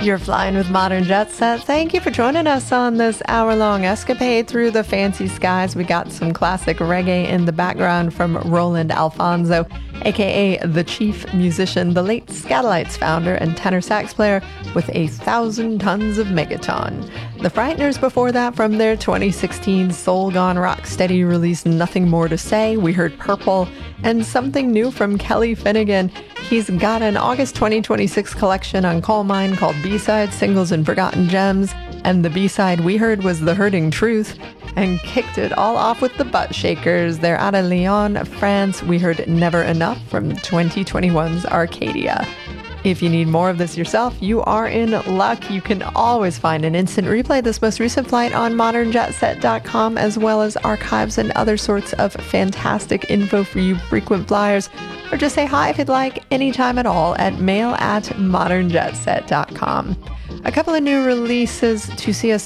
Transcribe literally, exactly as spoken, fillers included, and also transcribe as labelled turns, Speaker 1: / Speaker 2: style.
Speaker 1: You're flying with Modern Jet Set. Thank you for joining us on this hour-long escapade through the fancy skies. We got some classic reggae in the background from Roland Alfonso, aka the chief musician, the late Skatalites founder and tenor sax player with a thousand tons of megaton. The Frighteners before that from their twenty sixteen Soul Gone Rocksteady release Nothing More to Say. We heard Purple and something new from Kelly Finnegan. He's got an August twenty twenty-six collection on Coal Mine called B-Side Singles and Forgotten Gems, and the B-side we heard was The Hurting Truth, and kicked it all off with the Butt Shakers. They're out of Lyon, France. We heard Never Enough from twenty twenty-one's Arcadia. If you need more of this yourself, you are in luck. You can always find an instant replay of this most recent flight on modern jet set dot com, as well as archives and other sorts of fantastic info for you frequent flyers. Or just say hi if you'd like, anytime at all, at mail at modern jet set dot com. A couple of new releases to see us